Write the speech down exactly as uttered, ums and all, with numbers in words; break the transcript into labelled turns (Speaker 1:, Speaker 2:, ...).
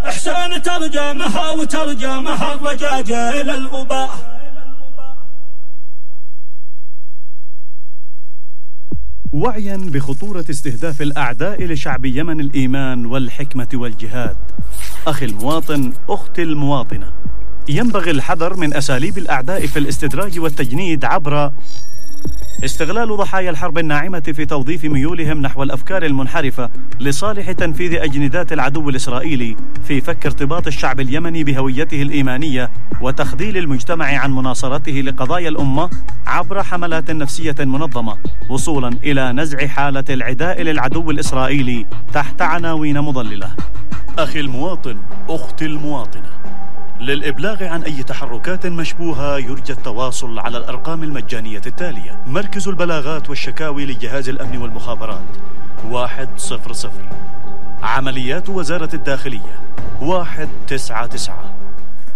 Speaker 1: إحسان ترجمها وترجمها الرجاجيل الأباء.
Speaker 2: وعيا بخطورة استهداف الأعداء لشعب يمن الإيمان والحكمة والجهاد، أخي المواطن، أختي المواطنة، ينبغي الحذر من أساليب الأعداء في الاستدراج والتجنيد عبر استغلال ضحايا الحرب الناعمة في توظيف ميولهم نحو الأفكار المنحرفة لصالح تنفيذ أجندات العدو الإسرائيلي في فك ارتباط الشعب اليمني بهويته الإيمانية وتخذيل المجتمع عن مناصرته لقضايا الأمة عبر حملات نفسية منظمة، وصولا إلى نزع حالة العداء للعدو الإسرائيلي تحت عناوين مضللة. أخي المواطن، أختي المواطنة، للإبلاغ عن أي تحركات مشبوهة يرجى التواصل على الأرقام المجانية التالية: مركز البلاغات والشكاوي لجهاز الأمن والمخابرات واحد صفر صفر، عمليات وزارة الداخلية واحد تسعة تسعة.